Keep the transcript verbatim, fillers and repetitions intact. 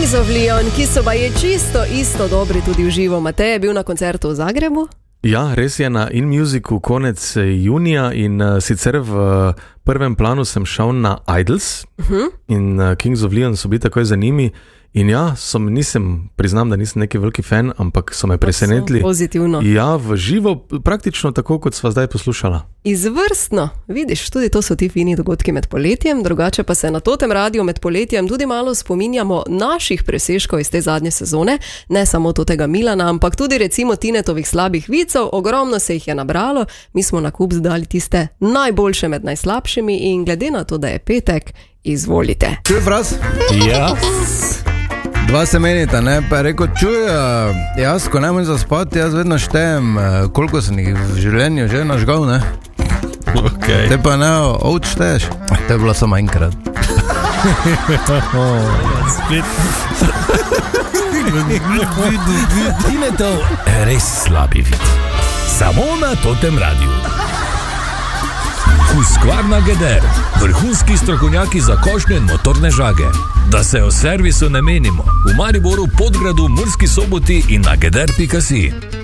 Kings of Leon, ki so pa je čisto isto dobri tudi v živo. Matej je bil na koncertu v Zagrebu? Ja, res je, na In Musicu konec junija in uh, sicer v uh, prvem planu sem šel na Idols uh-huh. in uh, Kings of Leon so bili takoj za njimi. In ja, som, nisem, priznam, da nisem neki veliki fan, ampak so me presenetili. Pozitivno. Ja, v živo, praktično tako, kot sva zdaj poslušala. Izvrstno. Vidiš, tudi to so ti fini dogodki med poletjem, drugače pa se na Totem radiju med poletjem tudi malo spominjamo naših presežkov iz te zadnje sezone, ne samo totega Milana, ampak tudi recimo Tinetovih slabih vicov, ogromno se jih je nabralo, mi smo na kup zdali tiste najboljše med najslabšimi in glede na to, da je petek, izvolite. Čuj, fraz? Ja. Dva se menita, ne, pa je rekel, čuj, jaz, ko ne morem zaspati, jaz vedno štejem, koliko sem jih v življenju že nažgal, ne. Okay. Te pa ne, ovč šteješ. To je bilo samo enkrat. Tinetov res slabi vid. Samo na Totem radiju. Husqvarna Geder, vrhunski strokovnjaki za košnje in motorne žage. Da se o servisu ne menimo, v Mariboru, Podgradu, Murski Soboti in na geder pika si.